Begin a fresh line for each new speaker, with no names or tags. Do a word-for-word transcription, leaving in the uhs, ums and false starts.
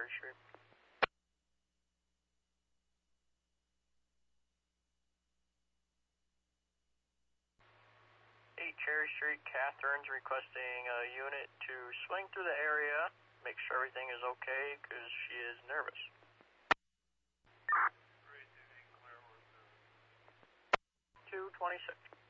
Cherry Street. eight Cherry Street, Catherine's requesting a unit to swing through the area, make sure everything is okay, because she is nervous. two twenty-six.